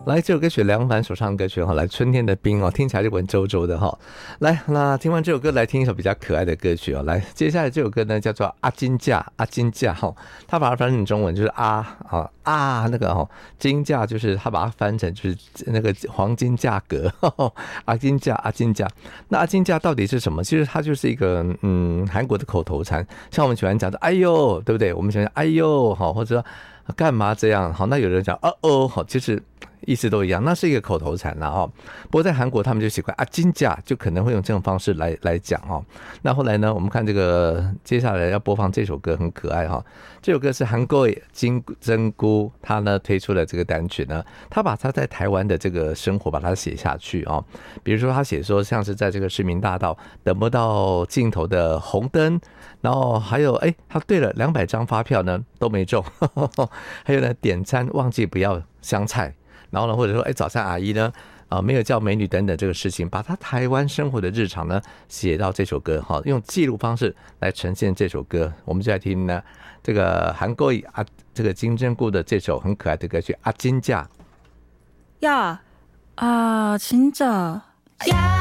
来这首歌曲梁凡所唱的歌曲来春天的冰听起来就文绉绉的来，那听完这首歌来听一首比较可爱的歌曲来，接下来这首歌呢叫做阿金价，阿金价他把它翻成中文就是那个金价，就是他把它翻成就是那个黄金价格阿金价，阿金价。那阿金价到底是什么？其实它就是一个韩国的口头禅，像我们喜欢讲的哎呦，对不对？我们喜欢讲哎呦或者说干嘛这样那有人讲其实意思都一样，那是一个口头禅啦不过在韩国他们就习惯金价，就可能会用这种方式来讲那后来呢，我们看这个接下来要播放这首歌很可爱这首歌是韩国金针菇他呢推出的这个单曲呢，他把他在台湾的这个生活把它写下去比如说他写说像是在这个市民大道等不到尽头的红灯，然后还有他对了200张发票呢都没中还有呢点餐忘记不要香菜，然后呢或者说早餐阿姨呢没有叫美女等等这个事情，把他台湾生活的日常呢写到这首歌用记录方式来呈现这首歌。我们就来听呢这个韩国这个金针菇的这首很可爱的歌曲阿金价。 야, 아 진짜 야